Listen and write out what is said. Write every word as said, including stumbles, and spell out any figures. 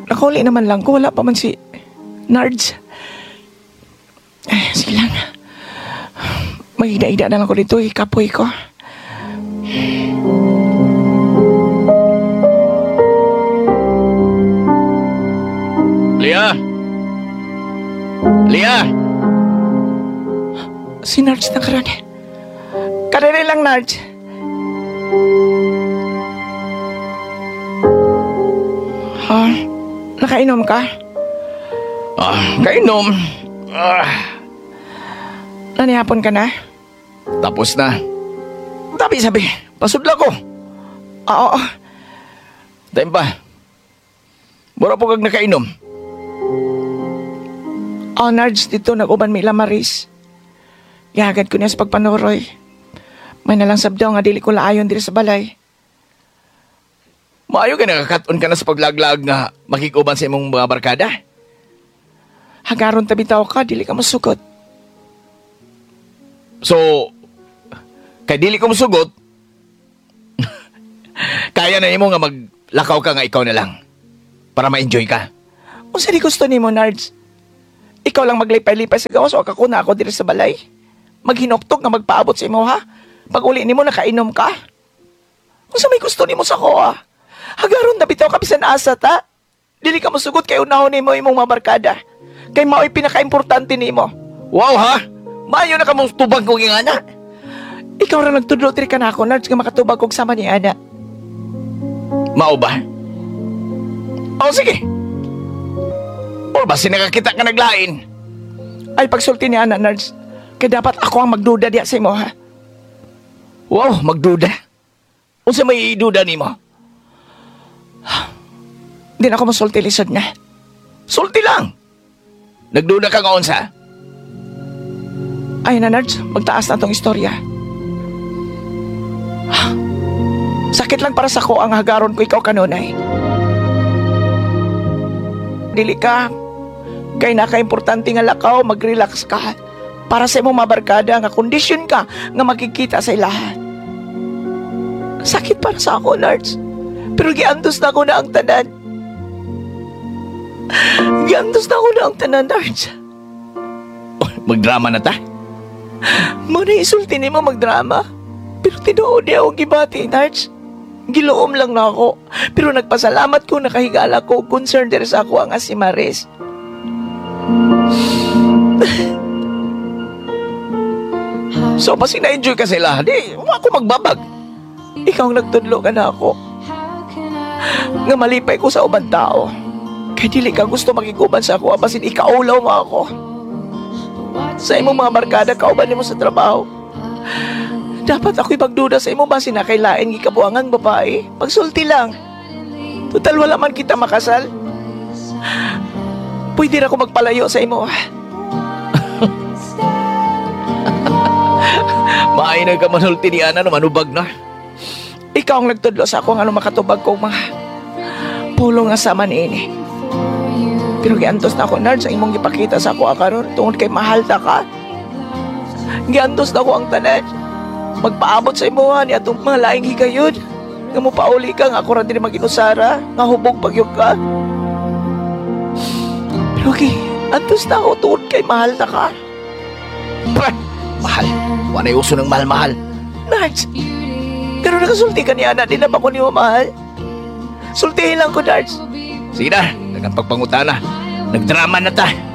Nakauli naman lang ko. Wala pa man si Nards. Eh, sige lang. Mag-ida-ida na lang ko dito. Ikapoy ko. Lia! Lia! Si Nards na karan. Karere lang, Nards. Ha? Nakainom ka? Ah, kainom. Ah, Nanihapon ka na? tapos na. Tabi sabi, pasudla ko. Oo. Time pa. Mura po kag nakainom. Oh, Nards, dito nag-uban mi Maris. Yagad ko niya sa pagpanuroy. May nalang sabdaw nga dili ko laayon diri sa balay. Maayo ka nakakaton ka na sa paglaglag nga makikuban sa imong mga barkada. Hagaron tabi tao ka, dili ka masugot. So, kay dili ko musugot, kaya na imo nga maglakaw ka nga ikaw na lang para ma-enjoy ka. Kung saan gusto ni mo, Nards? Ikaw lang maglipay-lipay sa gawas o ako na ako diri sa balay? Maghinoktok nga magpaabot sa imo, ha? Pag uli ni mo, nakainom ka? Kung saan may gusto ni mo sa ko, ha? Hagaron na bitaw ka bisan asa, ta? Dili ka masugot kay unahon ni mo imong mga barkada. Kay mao'y pinaka-importante ni mo. Wow ha! Maayo na ka mong tubag kong ingana. Ikaw ra nagtudlo diri ka na ako, Nards, nga makatubag kog sama ni Ana. Mao ba? O sige. Or basi nakakita ka naglain. Ay, pagsulti ni Ana, Nards, kay dapat ako ang magduda diya sa imo, ha? Wow, magduda. Unsa may iduda nimo? Di na ako masulti lisod na. Sulti lang. Nagduda ka nga unsa? Ay na, Nards, magtaas na tong istorya. Sakit lang para sa ko ang hagaron ko ikaw kanunay. Dili ka, kay naka-importante nga lakaw, mag-relax ka. Para sa imong mabarkada nga kondisyon ka nga makikita sa ilahan. Sakit para sa ako, Nards. Pero giantos na ako na ang tanan. Giantos na ako na ang tanan, Nards. Oh, magdrama na ta? Muna isulti ni mo magdrama. Pero tinuod niya akong gibati, Nards. Giloom lang na ako. Pero nagpasalamat ko nakahigala ko. Concerned din sa ako ang si Maris. So, basi na-enjoy ka sila. Di, ako magbabag. Ikaw ang nagtudlo ka na ako. Nga malipay ko sa ubang tao. Kaya dili ka gusto makikuban sa ako. Basin ikaulaw mo ako. Sa imong mga barkada, kauban mo sa trabaho. Dapat ako'y magduda sa imo basin na kailain gikabuangang babae. Pagsulti lang. Total wala man kita makasal. Pwede na ako magpalayo sa imo. Maainag ka manulti ni Ana no manubag na. Ikaw ang nagtudlo sa ako nga ano makatubag kong mga pulong nga sama niini. Pero giantos na ako, Nards, sa imong gipakita sa ako akaron tungod kay mahal ta ka. Giantos na ako ang tanan. Magpaabot sa imuha ni atong mga laing higayod. Nga mo pauli ka nga ako ra din maginusara, nga hubog pagyog ka. Pero okay, antos na ako tungod kay mahal ta ka. Bah, mahal. Wanay uso ng mahal-mahal. Nards, pero nakasulti ka ni Ana, di na ba ko ni mo mahal? Sultihin lang ko, Nards. Sige na, nagang pagpangutana. Nagdrama na ta.